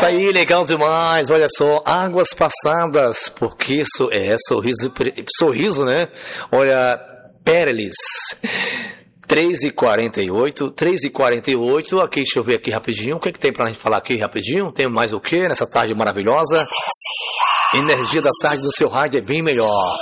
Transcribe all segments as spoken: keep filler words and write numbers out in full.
isso aí, legal demais. Olha só, Águas Passadas, porque so, é sorriso, sorriso, né? Olha, Péreles. três e quarenta e oito, três e quarenta e oito, aqui, deixa eu ver aqui rapidinho, o que, é que tem pra gente falar aqui rapidinho? Tem mais o que nessa tarde maravilhosa? Energia. Energia da tarde do seu rádio é bem melhor.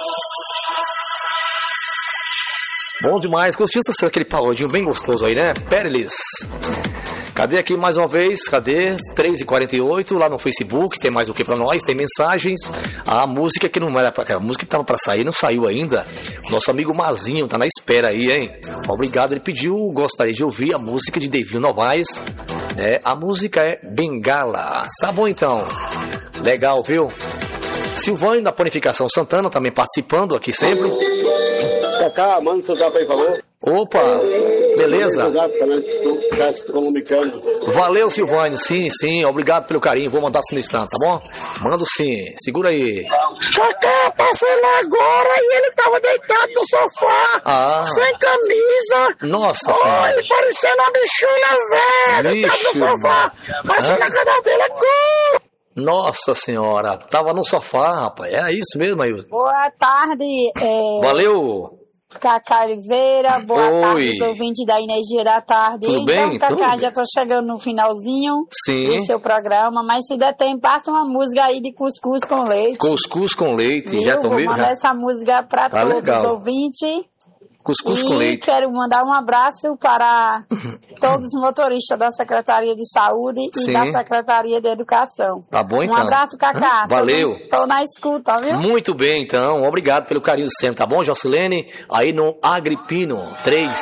Bom demais, curtiu aquele pagodinho bem gostoso aí, né? Péreles. Cadê aqui mais uma vez? Cadê? três e quarenta e oito, lá no Facebook, tem mais o que pra nós? Tem mensagens. A música que não era pra cá, a música que tava pra sair, não saiu ainda. Nosso amigo Mazinho tá na espera aí, hein? Obrigado, ele pediu, gostaria de ouvir a música de Devinho Novaes. É, a música é Bengala. Tá bom então. Legal, viu? Silvânio da Panificação Santana também participando aqui sempre. Cacá, manda o seu zap aí, por favor. Opa, beleza? Comunicando. Valeu, Silvânio, sim, sim, obrigado pelo carinho, vou mandar assim no instante, tá bom? Mando sim, segura aí. Cacá, passei lá agora e ele tava deitado no sofá, ah. sem camisa. Nossa senhora. Olha, parecendo uma bichona velha, deitado no sofá, parecendo a cara dele é cor. Nossa senhora, tava no sofá, rapaz, é isso mesmo, Ailton? Boa tarde. É... Valeu. Cacá Oliveira, boa Oi. tarde, os ouvintes da Energia da Tarde. Tudo então, bem? Cacá, Tudo já tô chegando no finalzinho Sim. do seu programa, mas se der tempo, passa uma música aí de cuscuz com leite. Cuscuz com leite, Viu? já tomei? Vou mandar já. essa música para Tá todos legal. os ouvintes. Cuscuz e com leite. quero mandar um abraço para todos os motoristas da Secretaria de Saúde Sim. e da Secretaria de Educação. Tá bom então. Um abraço, Cacá. Valeu. Tô, tô na escuta, viu? Muito bem, então. Obrigado pelo carinho sempre, tá bom, Jocilene? Aí no Agripino três.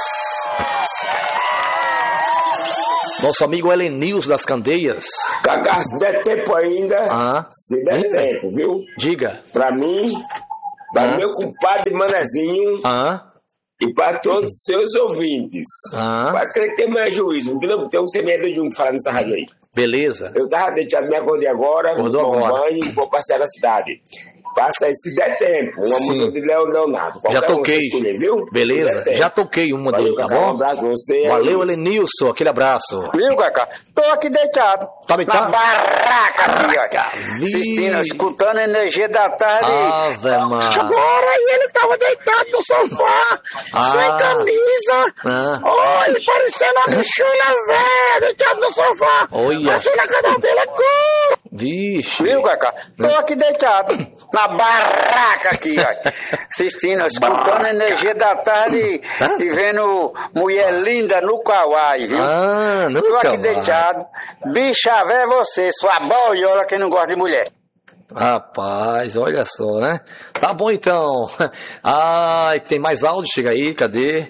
Nosso amigo Helenils das Candeias. Cacá, se der tempo ainda, ah. se der Eita. tempo, viu? Diga. Pra mim, pra ah. meu compadre Manezinho ah. e pra todos os seus ouvintes. Ah. Mas creio que tem mais juízo, entendeu? Tem uns que tem medo de um que fala nessa rádio aí. Beleza. Eu tava deixando, me acordei agora, Acordou vou agora. banho e vou passear na cidade. Passa aí se der tempo. Uma Sim. música de Léo Leonardo. Qualquer Já toquei. Um escolher, viu? Beleza. Já toquei uma Valeu, dele, tá Cacá, bom? um abraço pra você. Valeu, é Helenilson. Aquele abraço. Viu, Cacá? Tô aqui deitado. Tá deitado? Na barraca aqui, ó. Assistindo, escutando a Energia da Tarde. Ave, mano. Agora e ele tava deitado no sofá, Ah. sem camisa. Ah. Olha, parecendo uma bichona velha, deitado no sofá. Olha. Parecendo a cara dele é cor. Vixe. Viu, Cacá? Tô aqui deitado. Na barraca aqui, ó. Assistindo, escutando a Energia da Tarde e vendo mulher linda no Kauai, viu? Ah, nunca Tô aqui mais. deitado. Bicha velha é você, sua boiola que não gosta de mulher. Rapaz, olha só, né? Tá bom então. Ai, tem mais áudio? Chega aí, cadê?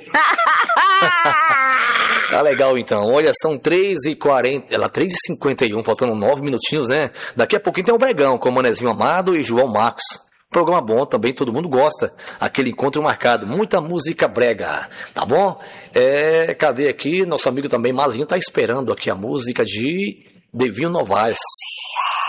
Tá legal então. Olha, são três e quarenta, ela três e cinquenta e um, faltando nove minutinhos, né? Daqui a pouquinho tem o Bregão com o Manezinho Amado e João Marcos. Programa bom também, todo mundo gosta. Aquele encontro marcado, muita música brega, tá bom? É, cadê aqui? Nosso amigo também, Mazinho, tá esperando aqui a música de Devinho Novaes.